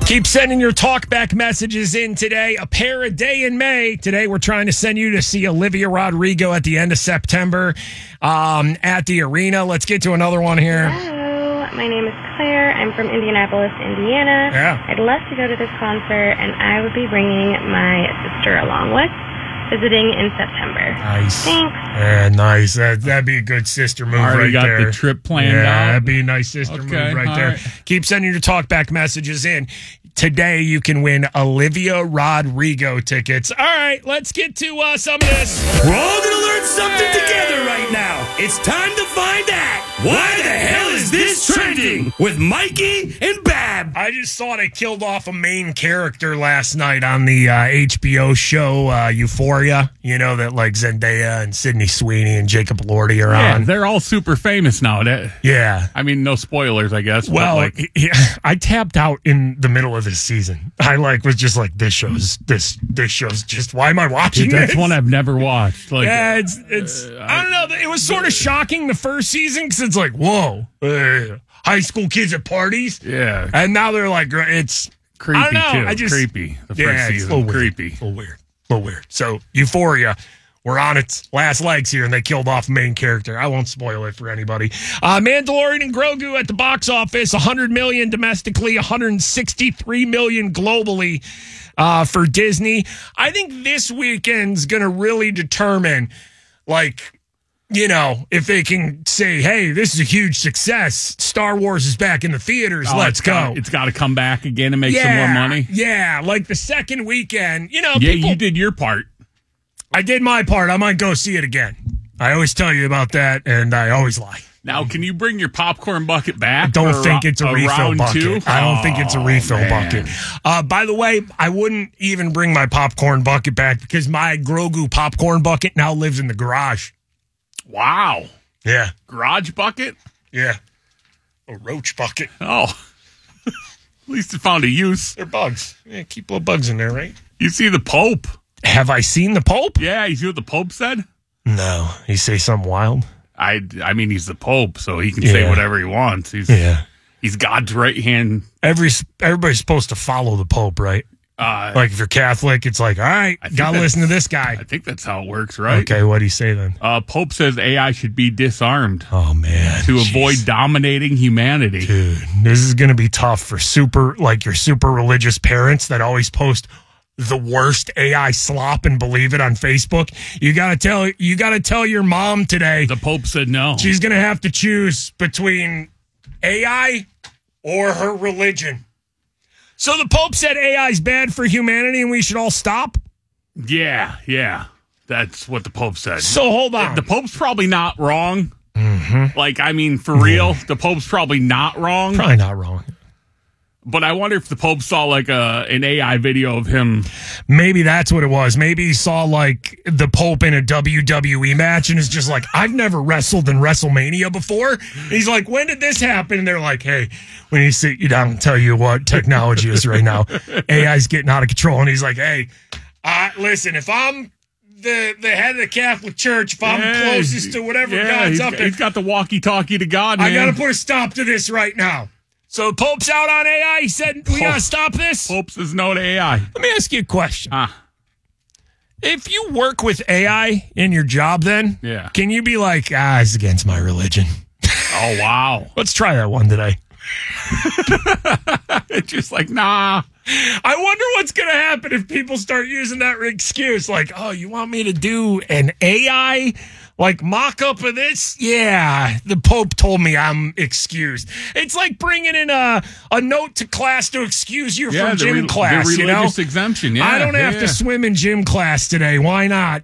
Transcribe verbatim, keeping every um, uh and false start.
Keep sending your talkback messages in today. A pair a day in May. Today we're trying to send you to see Olivia Rodrigo at the end of September um, at the arena. Let's get to another one here. Hello, my name is Claire. I'm from Indianapolis, Indiana. Yeah. I'd love to go to this concert, and I would be bringing my sister along with, visiting in September. Nice. Thanks. Yeah, nice. That, that'd be a good sister move Already right got there. the trip planned yeah, out. that'd be a nice sister Okay, move right all there. right. Keep sending your talkback messages in. Today you can win Olivia Rodrigo tickets. All right, let's get to uh, some of this. We're all going to learn something together right now. It's time to find out, why the hell is this trending? With Mikey and Bab. I just saw they killed off a main character last night on the uh, H B O show uh, Euphoria. You know, that like Zendaya and Sydney Sweeney and Jacob Elordi are Yeah, on. they're all super famous now. That, Yeah. I mean, no spoilers, I guess. Well, but like, yeah, I tapped out in the middle of this season. I like was just like, this show's this this show's just, why am I watching that's this? one I've never watched. Like, Yeah, it's it's. uh, I don't know. It was sort of shocking the first season because it's like, whoa, uh, high school kids at parties, yeah, and now they're like, it's creepy I don't know. too. I just creepy. The first yeah, it's a season, little weird. creepy. A little weird. A little weird. So Euphoria, we're on its last legs here, and they killed off main character. I won't spoil it for anybody. Uh, Mandalorian and Grogu at the box office, one hundred million domestically, one hundred sixty-three million globally uh, for Disney. I think this weekend's going to really determine, like, you know, if they can say, hey, this is a huge success. Star Wars is back in the theaters. Oh, Let's it's go. Gotta, it's got to come back again and make yeah, some more money. Yeah, like the second weekend, you know. Yeah, people, you did your part. I did my part. I might go see it again. I always tell you about that, and I always lie. Now, can you bring your popcorn bucket back? I don't for think it's a, a refill round bucket. two? I don't think it's a Oh, refill man. bucket. Uh, by the way, I wouldn't even bring my popcorn bucket back because my Grogu popcorn bucket now lives in the garage. Wow. Yeah, Garage bucket? yeah. A roach bucket. Oh. At least it found a use. They're bugs. Yeah, keep little bugs in there, right? You see the Pope? Have I seen the Pope? Yeah, you see what the Pope said? No. He say something wild? I, I mean, he's the Pope, so he can say Yeah. whatever he wants. He's Yeah. he's God's right hand. Every everybody's supposed to follow the Pope, right? Uh, Like if you're Catholic, it's like, all right, I think gotta that's- listen to this guy. I think that's how it works, right? Okay, what do you say then? Uh, Pope says A I should be disarmed Oh man, to Jeez. avoid dominating humanity. Dude, this is gonna be tough for super like your super religious parents that always post the worst A I slop and believe it on Facebook. You gotta tell you gotta tell your mom today. The Pope said no. She's gonna have to choose between A I or her religion. So the Pope said A I is bad for humanity and we should all stop? Yeah, yeah. That's what the Pope said. So hold on. The Pope's probably not wrong. Mm-hmm. Like, I mean, for real, the Pope's probably not wrong. Probably not wrong. But I wonder if the Pope saw like a an A I video of him. Maybe that's what it was. Maybe he saw like the Pope in a W W E match and is just like, I've never wrestled in WrestleMania before. And he's like, when did this happen? And they're like, hey, we need to sit you down and tell you what technology is right now. A I's getting out of control. And he's like, hey, uh, listen, if I'm the, the head of the Catholic Church, if I'm Yeah, closest to whatever yeah, God's he's up got, there, he's got the walkie-talkie to God, man. I got to put a stop to this right now. So the Pope's out on A I. He said, we got to stop this. Pope says no to A I. Let me ask you a question. Ah, If you work with A I in your job, then Yeah. can you be like, ah, it's against my religion? oh, wow. Let's try that one today. It's just like, nah. I wonder what's going to happen if people start using that excuse. Like, oh, you want me to do an A I like mock up of this? Yeah, the Pope told me I'm excused. It's like bringing in a, a note to class to excuse you Yeah, from the gym re- class. the you know? religious exemption, yeah. I don't have yeah. to swim in gym class today. Why not?